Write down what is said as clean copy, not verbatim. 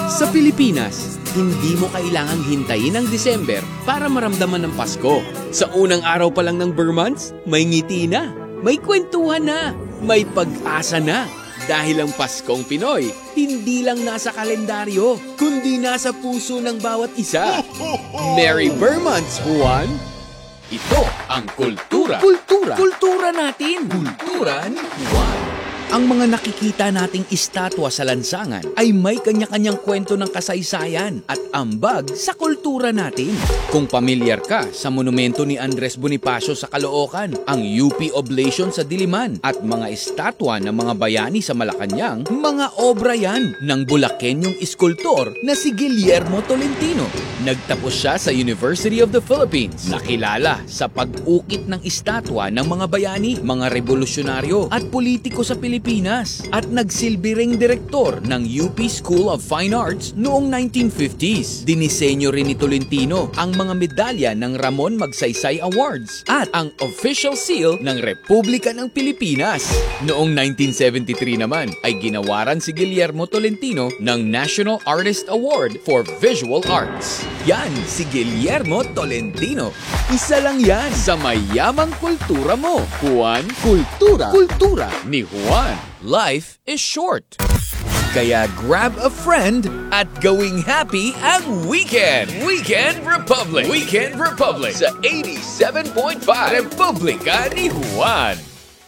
Sa Pilipinas, hindi mo kailangang hintayin ang December para maramdaman ng Pasko. Sa unang araw pa lang ng Burr Months, may ngiti na, may kwentuhan na, may pag-asa na. Dahil ang Paskong Pinoy, hindi lang nasa kalendaryo, kundi nasa puso ng bawat isa. Merry Burr Months, Juan! Ito ang kultura. Kultura natin. Kultura ni Juan. Ang mga nakikita nating estatwa sa lansangan ay may kanya-kanyang kwento ng kasaysayan at ambag sa kultura natin. Kung pamilyar ka sa monumento ni Andres Bonifacio sa Caloocan, ang UP Oblation sa Diliman at mga estatwa ng mga bayani sa Malacanang, mga obra yan ng Bulakenyong iskultor na si Guillermo Tolentino. Nagtapos siya sa University of the Philippines, nakilala sa pag-ukit ng estatwa ng mga bayani, mga revolusyonaryo at politiko sa Pilipinas at nagsilbi ring direktor ng UP School of Fine Arts noong 1950s. Dinisenyo rin ni Tolentino ang mga medalya ng Ramon Magsaysay Awards at ang official seal ng Republika ng Pilipinas. Noong 1973 naman ay ginawaran si Guillermo Tolentino ng National Artist Award for Visual Arts. Yan si Guillermo Tolentino. Isa lang yan sa mayamang kultura mo. Juan Kultura ni Juan. Life is short. Kaya grab a friend at gawing happy ang weekend. Weekend Republic sa 87.5 Republika ni Juan.